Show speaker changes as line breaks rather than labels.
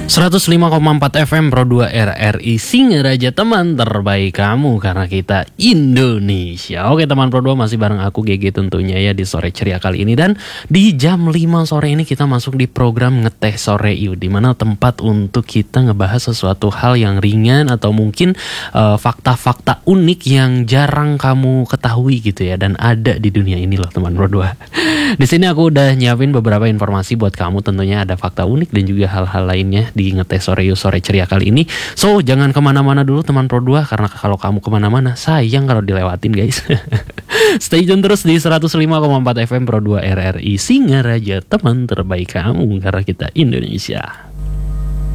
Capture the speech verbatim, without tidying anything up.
seratus lima koma empat F M Pro dua R R I Singaraja, teman terbaik kamu karena kita Indonesia. Oke teman Pro dua, masih bareng aku G G tentunya ya di sore ceria kali ini. Dan di jam lima sore ini kita masuk di program Ngeteh Sore Yuk, dimana tempat untuk kita ngebahas sesuatu hal yang ringan atau mungkin uh, fakta-fakta unik yang jarang kamu ketahui gitu ya, dan ada di dunia ini loh teman Pro dua. Di sini aku udah nyiapin beberapa informasi buat kamu, tentunya ada fakta unik dan juga hal-hal lainnya di Ngeteh Sore Yuk sore ceria kali ini. So jangan kemana-mana dulu teman Pro dua, karena kalau kamu kemana-mana sayang kalau dilewatin guys. Stay tune terus di seratus lima koma empat F M Pro dua R R I Singaraja, teman terbaik kamu karena kita Indonesia.